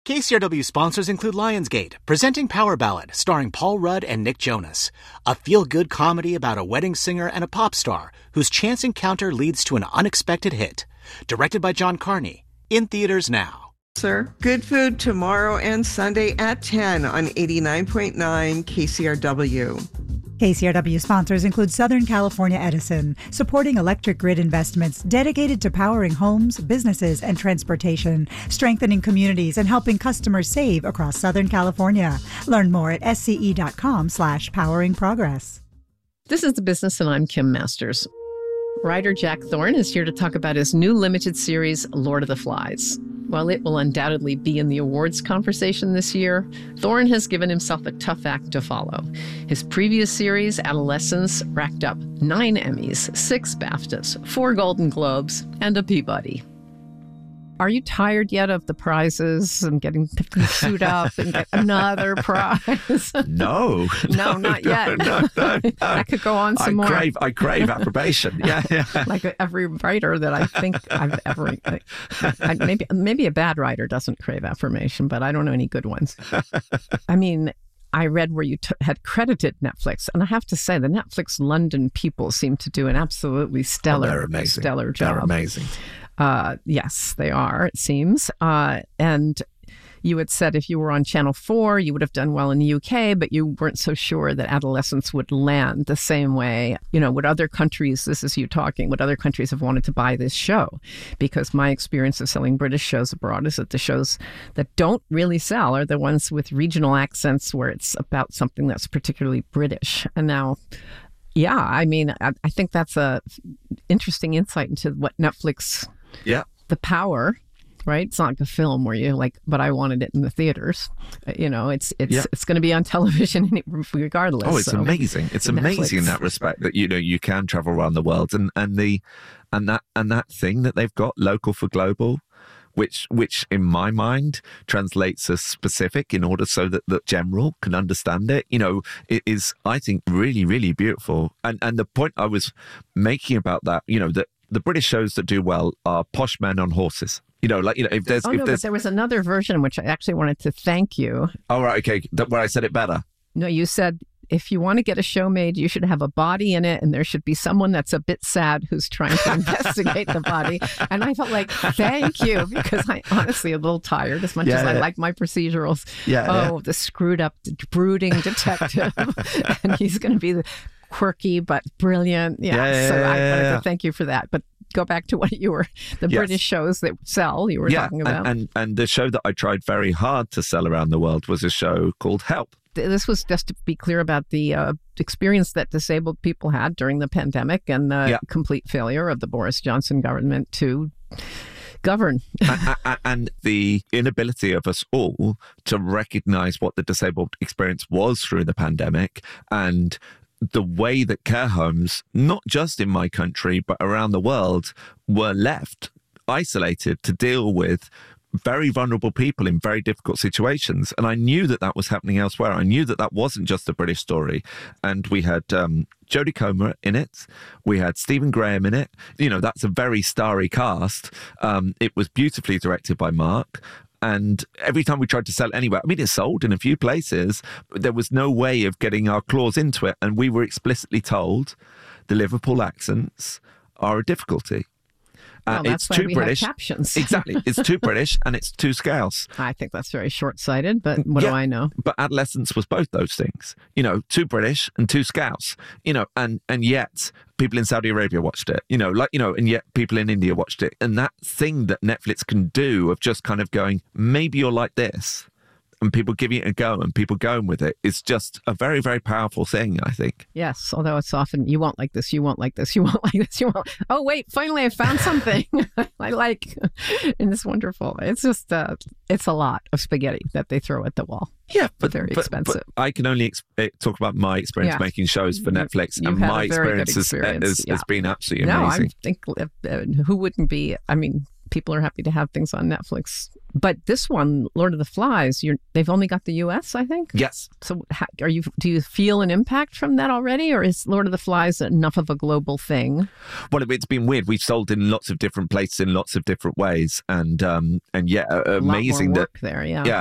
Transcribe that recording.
KCRW sponsors include Lionsgate, presenting Power Ballad, starring Paul Rudd and Nick Jonas. A feel-good comedy about a wedding singer and a pop star whose chance encounter leads to an unexpected hit. Directed by John Carney. In theaters now. Sir, good food tomorrow and Sunday at 10 on 89.9 KCRW. KCRW sponsors include Southern California Edison, supporting electric grid investments dedicated to powering homes, businesses, and transportation, strengthening communities and helping customers save across Southern California. Learn more at sce.com/poweringprogress. This is The Business, and I'm Kim Masters. Writer Jack Thorne is here to talk about his new limited series, Lord of the Flies. While it will undoubtedly be in the awards conversation this year, Thorne has given himself a tough act to follow. His previous series, Adolescence, racked up 9 Emmys, 6 BAFTAs, 4 Golden Globes, and a Peabody. Are you tired yet of the prizes and getting to suit up and get another prize? No, not yet. No. I could go on some more. I crave approbation. Yeah. Like every writer that I think I've ever... maybe a bad writer doesn't crave affirmation, but I don't know any good ones. I mean, I read where you had credited Netflix, and I have to say the Netflix London people seem to do an absolutely stellar job. They're amazing. Yes, they are, it seems. And you had said if you were on Channel 4, you would have done well in the UK, but you weren't so sure that Adolescence would land the same way. Would other countries, this is you talking, would other countries have wanted to buy this show? Because my experience of selling British shows abroad is that the shows that don't really sell are the ones with regional accents where it's about something that's particularly British. And now... yeah, I mean, I think that's a interesting insight into what Netflix... Yeah. The power, right? It's not like a film where you're like, but I wanted it in the theaters. It's going to be on television regardless. Oh, it's amazing. It's amazing in that respect that you can travel around the world and that thing that they've got, local for global, which in my mind translates as specific in order so that the general can understand it. It is, I think, really, really beautiful. And the point I was making about that, that the British shows that do well are posh men on horses. If there's... but there was another version which I actually wanted to thank you. Oh, right, okay. Where I said it better. No, you said, if you want to get a show made, you should have a body in it, and there should be someone that's a bit sad who's trying to investigate the body. And I felt like, thank you, because I honestly a little tired, as much as I like my procedurals. The screwed up, brooding detective, and he's going to be the quirky but brilliant. So I wanted to thank you for that. But go back to what British shows that sell you were talking about. And the show that I tried very hard to sell around the world was a show called Help. This was just to be clear about the experience that disabled people had during the pandemic and the complete failure of the Boris Johnson government to govern. and the inability of us all to recognize what the disabled experience was through the pandemic, and the way that care homes, not just in my country, but around the world, were left isolated to deal with very vulnerable people in very difficult situations. And I knew that was happening elsewhere. I knew that wasn't just a British story. And we had Jodie Comer in it. We had Stephen Graham in it. That's a very starry cast. It was beautifully directed by Mark. And every time we tried to sell it anywhere, I mean, it sold in a few places, but there was no way of getting our claws into it. And we were explicitly told the Liverpool accents are a difficulty. That's why we have captions. Exactly. It's too British and it's too Scouse. I think that's very short-sighted, but what do I know? But Adolescence was both those things. Too British and too Scouse. And yet people in Saudi Arabia watched it. And yet people in India watched it. And that thing that Netflix can do of just kind of going, maybe you're like this, and people giving it a go and people going with it is just a very, very powerful thing, I think. Yes, although it's often, you won't like this, you won't like this, you won't like this, you won't. Oh, wait, finally I found something I like. And it's wonderful. It's just, it's a lot of spaghetti that they throw at the wall. Yeah, but very expensive. But I can only talk about my experience making shows for Netflix, and my experience has been absolutely amazing. No, I think who wouldn't be? I mean, people are happy to have things on Netflix But this one, Lord of the Flies, they've only got the U.S., I think? Yes. So do you feel an impact from that already? Or is Lord of the Flies enough of a global thing? Well, it's been weird. We've sold in lots of different places in lots of different ways. And yeah, amazing a lot more work there, yeah. Yeah,